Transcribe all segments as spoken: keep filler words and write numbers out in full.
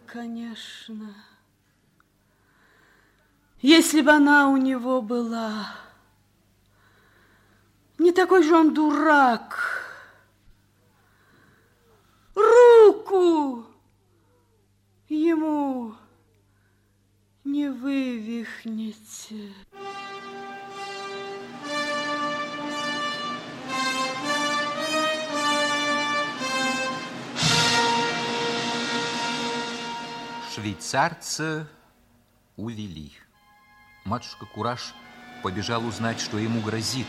конечно. Если бы она у него была. Не такой же он дурак. Руку ему не вывихнете. Швейцарца увели. Матушка Кураж побежал узнать, что ему грозит.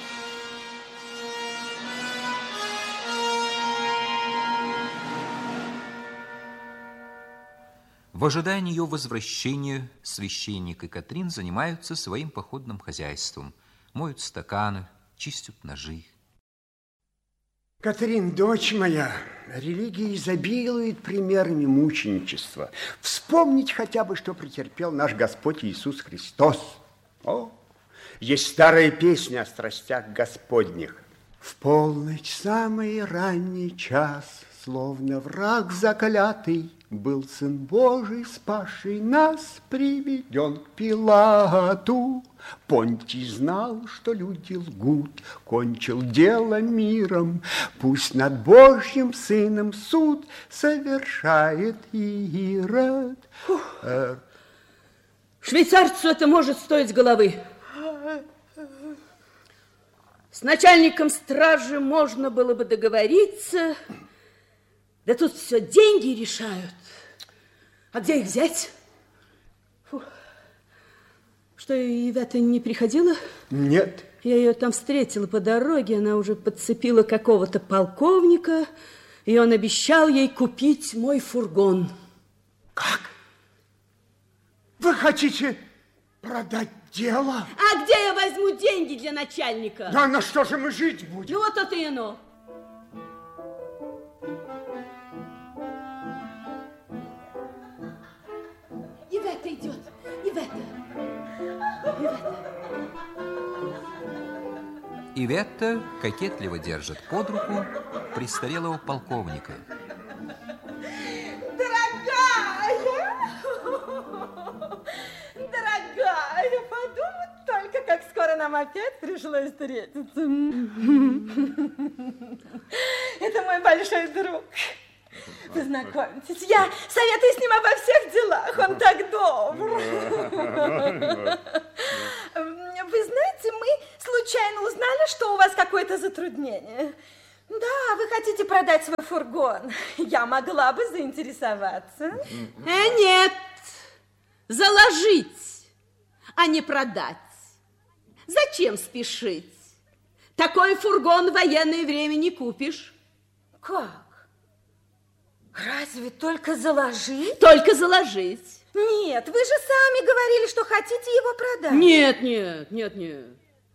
В ожидании ее возвращения священник и Катрин занимаются своим походным хозяйством. Моют стаканы, чистят ножи. Катрин, дочь моя, религия изобилует примерами мученичества. Вспомнить хотя бы, что претерпел наш Господь Иисус Христос. О, есть старая песня о страстях Господних. В полночь, самый ранний час, словно враг заклятый, был Сын Божий, спасший нас, приведен к Пилату. Понтий знал, что люди лгут, кончил дело миром. Пусть над Божьим Сыном суд совершает Ирод. Э... Швейцарцу это может стоить головы. С начальником стражи можно было бы договориться, да тут все деньги решают. А где их взять? Фу. Что, Ивета не приходила? Нет. Я ее там встретила по дороге, она уже подцепила какого-то полковника, и он обещал ей купить мой фургон. Как? Вы хотите продать дело? А где я возьму деньги для начальника? Да на что же мы жить будем? Ну вот это и оно. Ивета идет. Ивета. Ивета. Иветта кокетливо держит под руку престарелого полковника. Дорогая! Дорогая, подумать только, как скоро нам опять пришлось встретиться. Это мой большой друг. Познакомьтесь, я советую с ним обо всех делах, он так добр. Вы знаете, мы случайно узнали, что у вас какое-то затруднение. Да, вы хотите продать свой фургон. Я могла бы заинтересоваться. Э, нет, заложить, а не продать. Зачем спешить? Такой фургон в военное время не купишь. Как? Разве только заложить? Только заложить. Нет, вы же сами говорили, что хотите его продать. Нет, нет, нет, нет.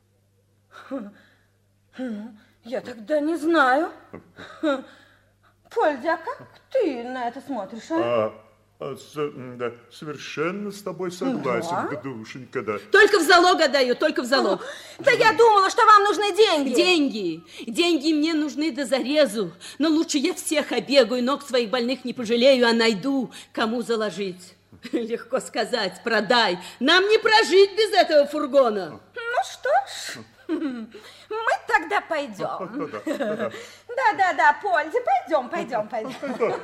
Я тогда не знаю. Польди, а как ты на это смотришь, а? а, а с, да, совершенно с тобой согласен, Да? душенька, да. Только в залог отдаю, только в залог. Да я думала, что вам нужны деньги. Деньги. Деньги мне нужны до зарезу. Но лучше я всех обегаю, ног своих больных не пожалею, а найду, кому заложить. Легко сказать, продай. Нам не прожить без этого фургона. Ну что ж, мы тогда пойдем. Да-да-да. Да-да-да, Польди, пойдем, пойдем, пойдем.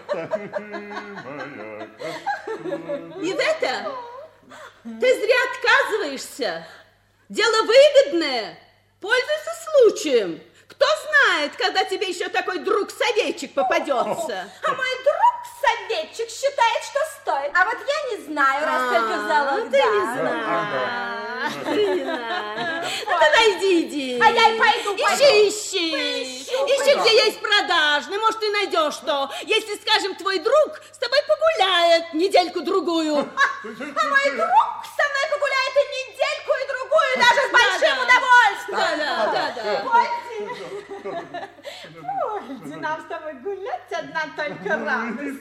Ивета, ты зря отказываешься. Дело выгодное. Пользуйся случаем. Кто знает, когда тебе еще такой друг-советчик попадется. А мой друг-советчик считает, что стоит. А вот я не знаю, раз только в залог. Ты не знаешь. Ты не знаешь. Ну тогда иди, иди. А я и пойду, Ищи, пойду. ищи. Поищу, Ищи, пойду. где есть продажный. Может, ты найдешь что. Если, скажем, твой друг с тобой погуляет недельку-другую. А мой друг со мной погуляет и недельку, и другую, даже с большим удовольствием. Да, да, да. Польди. Польди, нам с тобой гулять одна только радость.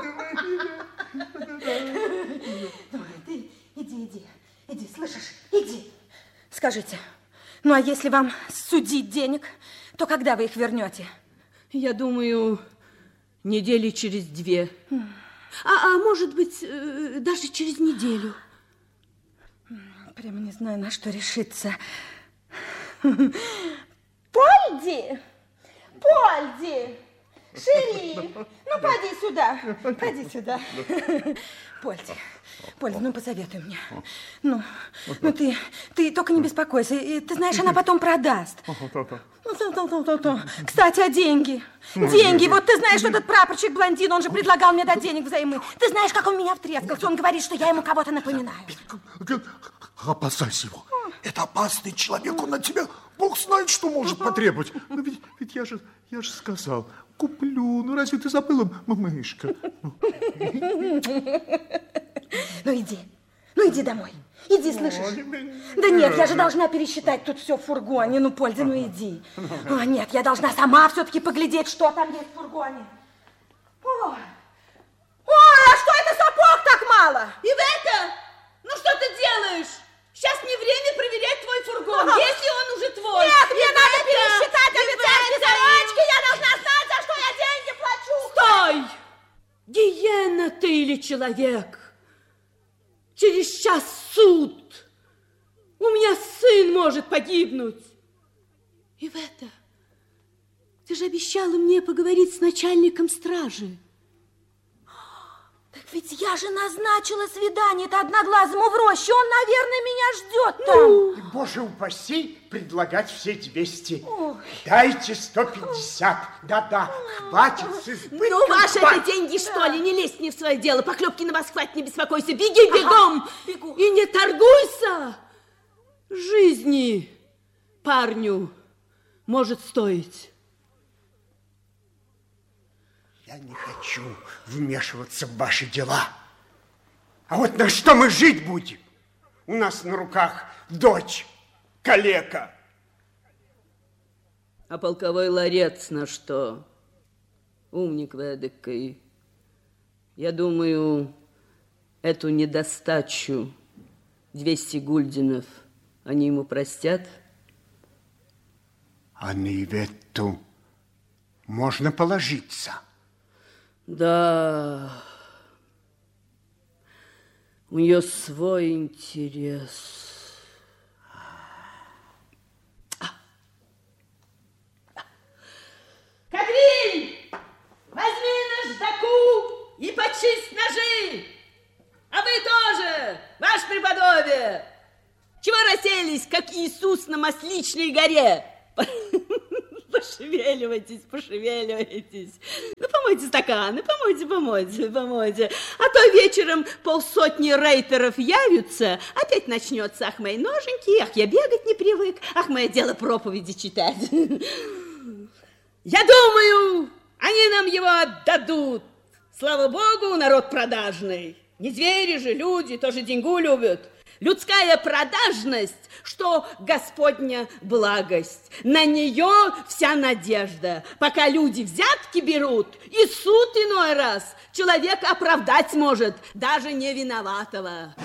Давай, ты иди, иди, иди, слышишь, иди. Скажите, ну а если вам судить денег, то когда вы их вернете? Я думаю, недели через две. А, а может быть, даже через неделю. Прямо не знаю, на что решиться. Польди! Польди! Шири! Ну, поди сюда. Поди сюда. Польди. Польди, ну, посоветуй мне. Ну, ну ты, ты только не беспокойся. Ты знаешь, она потом продаст. Ну, кстати, а деньги? Деньги. Вот ты знаешь, что этот прапорщик-блондин, он же предлагал мне дать денег взаймы. Ты знаешь, как он меня втрескался. Он говорит, что я ему кого-то напоминаю. Опасайся его. Это опасный человек, он от тебя бог знает, что может потребовать. Но ведь, ведь я же, я же сказал, куплю. Ну, разве ты забыла, мышка? Ну, иди. Ну, иди домой. Иди, слышишь? Да нет, я же должна пересчитать тут все в фургоне. Ну, Польди, ну иди. О, нет, я должна сама все-таки поглядеть, что там есть в фургоне. Ой, Ой, а что это сапог так мало? Ивета, ну что ты делаешь? Сейчас не время проверять твой фургон, ага. Если он уже твой. Нет, мне Ивета, надо пересчитать офицерские сорочки. Я должна знать, за что я деньги плачу. Стой! Гиена ты или человек? Через час суд. У меня сын может погибнуть. Ивета, ты же обещала мне поговорить с начальником стражи. Так ведь я же назначила свидание-то Одноглазому в роще. Он, наверное, меня ждет там. Ну, и, боже упаси, предлагать все двести. Ой. Дайте сто пятьдесят. Да-да, хватит с избытком. Ну, ваши это деньги, что да. ли? Не лезь мне в свое дело. Поклепки на вас хватит, не беспокойся. Беги бегом. Ага, бегу. И не торгуйся. Жизни парню может стоить. Я не хочу вмешиваться в ваши дела. А вот на что мы жить будем? У нас на руках дочь, калека. А полковой ларец на что? Умник вы эдакой. Я думаю, эту недостачу, двести гульденов, они ему простят? А на Иветту можно положиться. Да, у нее свой интерес. Кадриль, возьми наждаку и почисть ножи. А вы тоже, ваше преподобие. Чего расселись, как Иисус на Масличной горе? Пошевеливайтесь, пошевеливайтесь. Ну, помойте стаканы, помойте, помойте, помойте. А то вечером полсотни рейтеров явятся, опять начнется, ах, мои ноженьки, ах, я бегать не привык, ах, мое дело проповеди читать. Я думаю, они нам его отдадут. Слава Богу, народ продажный. Не звери же, люди тоже деньгу любят. Людская продажность, что Господня благость. На нее вся надежда. Пока люди взятки берут, и суд иной раз человек оправдать может, даже не виноватого.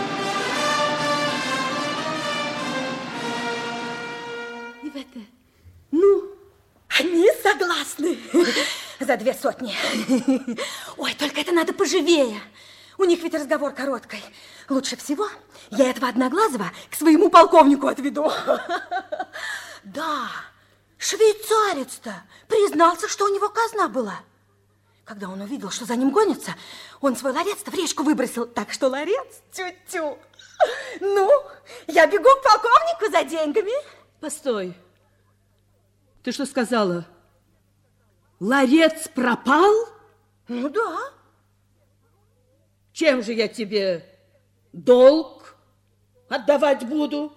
Ивета, ну? Они согласны. За две сотни. Ой, только это надо поживее. У них ведь разговор короткий. Лучше всего я этого Одноглазого к своему полковнику отведу. Да, швейцарец-то признался, что у него казна была. Когда он увидел, что за ним гонится, он свой ларец-то в речку выбросил. Так что ларец тю-тю. Ну, я бегу к полковнику за деньгами. Постой. Ты что сказала? Ларец пропал? Ну да. Чем же я тебе долг отдавать буду?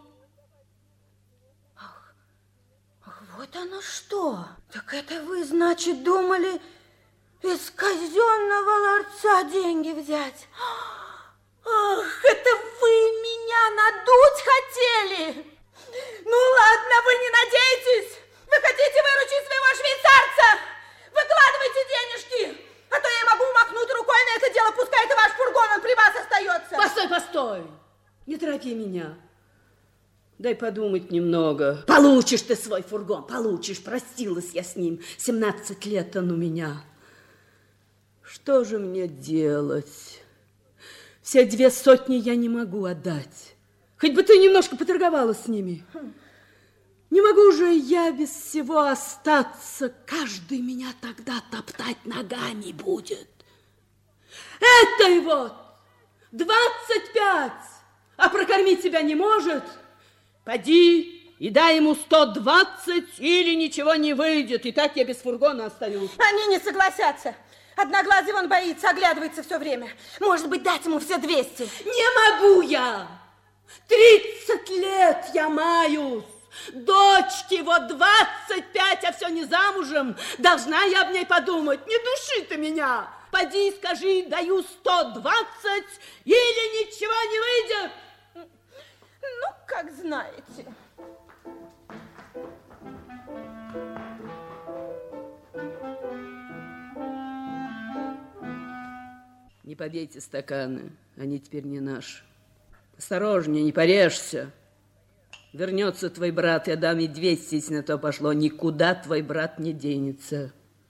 Ах, ах, вот оно что. Так это вы, значит, думали из казенного ларца деньги взять? Ах, это вы меня надуть хотели? Ну ладно, вы не надейтесь. Вы хотите выручить своего швейцарца? Выкладывайте денежки. А то я могу махнуть рукой на это дело, пускай это ваш фургон, он при вас остается. Постой, постой, не торопи меня. Дай подумать немного. Получишь ты свой фургон, получишь. Простилась я с ним, семнадцать лет он у меня. Что же мне делать? Все две сотни я не могу отдать. Хоть бы ты немножко поторговала с ними. Не могу же я без всего остаться. Каждый меня тогда топтать ногами будет. Этой вот двадцать пять, а прокормить себя не может. Поди и дай ему сто двадцать, или ничего не выйдет. И так я без фургона остаюсь. Они не согласятся. Одноглазый он боится, оглядывается все время. Может быть, дать ему все двести. Не могу я. Тридцать лет я маюсь. Дочке вот двадцать пять, а все не замужем. Должна я об ней подумать. Не души ты меня. Поди и скажи, даю сто двадцать, или ничего не выйдет. Ну, как знаете. Не побейте стаканы, они теперь не наши. Осторожнее, не порежься. Вернется твой брат, я дам и двести, если на то пошло. Никуда твой брат не денется.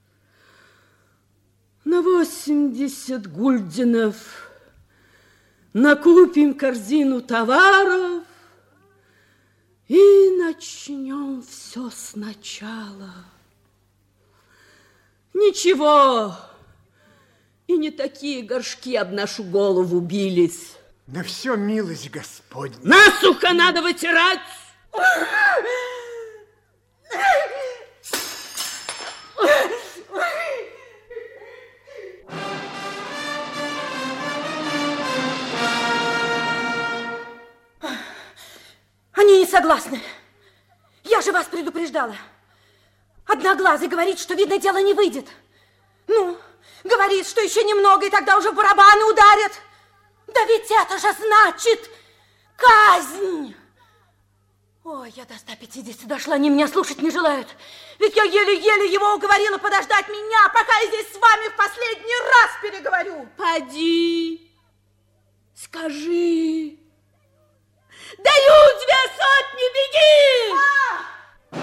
На восемьдесят гульденов накупим корзину товаров и начнем все сначала. Ничего, и не такие горшки об нашу голову бились. На все милость Господня. Насухо надо вытирать. Они не согласны. Я же вас предупреждала. Одноглазый говорит, что, видно, дело не выйдет. Ну, говорит, что еще немного, и тогда уже барабаны ударят. Да ведь это же значит казнь. Ой, я до ста пятидесяти дошла, они меня слушать не желают. Ведь я еле-еле его уговорила подождать меня, пока я здесь с вами в последний раз переговорю. Поди, скажи,